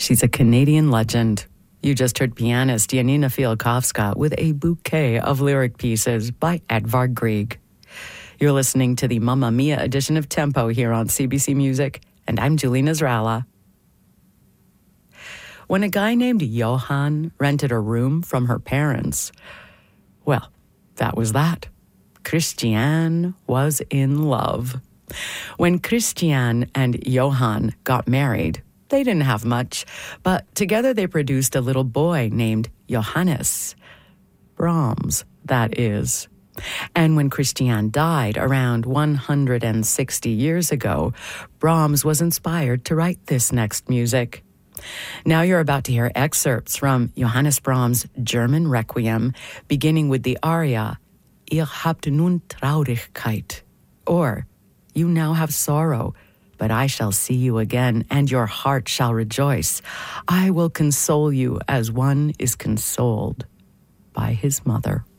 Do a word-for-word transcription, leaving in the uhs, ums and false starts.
She's a Canadian legend. You just heard pianist Janina Fialkowska with a bouquet of lyric pieces by Edvard Grieg. You're listening to the Mamma Mia edition of Tempo here on C B C Music, and I'm Julie Nasrallah. When a guy named Johan rented a room from her parents, well, that was that. Christiane was in love. When Christiane and Johan got married, they didn't have much, but together they produced a little boy named Johannes. Brahms, that is. And when Christiane died around one hundred sixty years ago, Brahms was inspired to write this next music. Now you're about to hear excerpts from Johannes Brahms' German Requiem, beginning with the aria, Ihr habt nun Traurigkeit, or You now have sorrow, but I shall see you again, and your heart shall rejoice. I will console you as one is consoled by his mother.